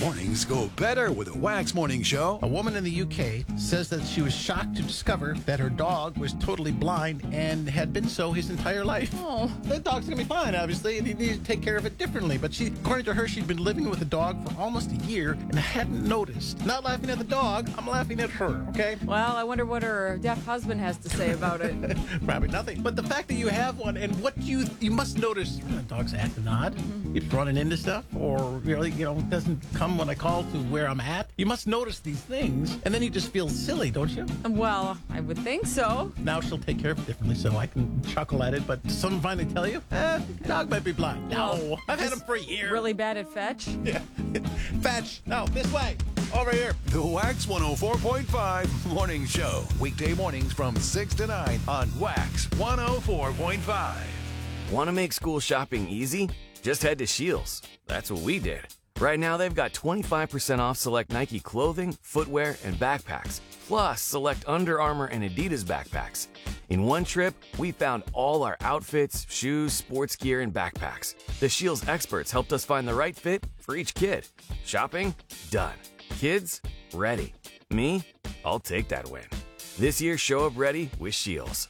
Mornings go better with a Wax Morning Show. A woman in the UK says that she was shocked to discover that her dog was totally blind and had been so his entire life. Oh. The dog's going to be fine, obviously, and he needs to take care of it differently. But according to her, she'd been living with the dog for almost a year and hadn't noticed. Not laughing at the dog, I'm laughing at her, okay? Well, I wonder what her deaf husband has to say about it. Probably nothing. But the fact that you have one and what you must notice, the dog's acting odd. It's running into stuff or really, doesn't come when I call to where I'm at. You must notice these things, and then you just feel silly, don't you? Well, I would think so. Now she'll take care of it differently, so I can chuckle at it. But does someone finally tell you, dog might be blind? No, I've had him for a year. Really bad at fetch? Yeah. Fetch. No, this way. Over here. The Wax 104.5 Morning Show. Weekday mornings from 6 to 9 on Wax 104.5. Want to make school shopping easy? Just head to Scheels. That's what we did. Right now, they've got 25% off select Nike clothing, footwear, and backpacks, plus select Under Armour and Adidas backpacks. In one trip, we found all our outfits, shoes, sports gear, and backpacks. The Scheels experts helped us find the right fit for each kid. Shopping? Done. Kids? Ready. Me? I'll take that win. This year, show up ready with Scheels.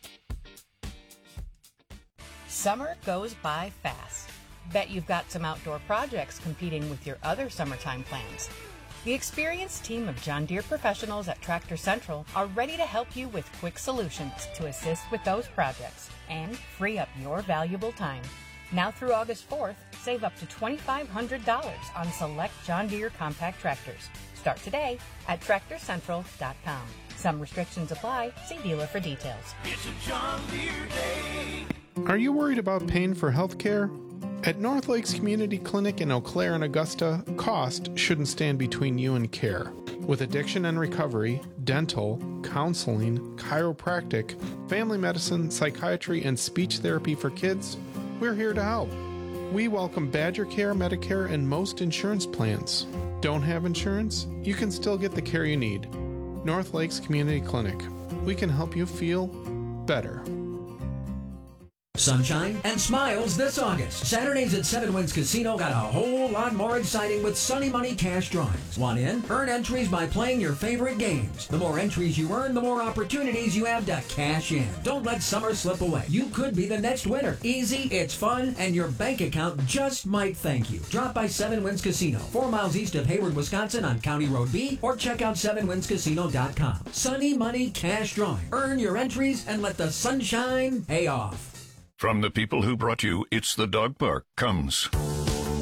Summer goes by fast. Bet you've got some outdoor projects competing with your other summertime plans. The experienced team of John Deere professionals at Tractor Central are ready to help you with quick solutions to assist with those projects and free up your valuable time. Now through August 4th, save up to $2,500 on select John Deere compact tractors. Start today at TractorCentral.com. Some restrictions apply. See dealer for details. It's a John Deere day. Are you worried about paying for health care? At North Lakes Community Clinic in Eau Claire and Augusta, cost shouldn't stand between you and care. With addiction and recovery, dental, counseling, chiropractic, family medicine, psychiatry, and speech therapy for kids, we're here to help. We welcome Badger Care, Medicare, and most insurance plans. Don't have insurance? You can still get the care you need. North Lakes Community Clinic. We can help you feel better. Sunshine and smiles this August. Saturdays at Seven Winds Casino got a whole lot more exciting with Sunny Money cash drawings. Want in? Earn entries by playing your favorite games. The more entries you earn, the more opportunities you have to cash in. Don't let summer slip away. You could be the next winner. Easy, it's fun, and your bank account just might thank you. Drop by Seven Winds Casino, 4 miles east of Hayward, Wisconsin on County Road B, or check out sevenwindscasino.com. Sunny Money cash drawing. Earn your entries and let the sunshine pay off. From the people who brought you It's the Dog Park comes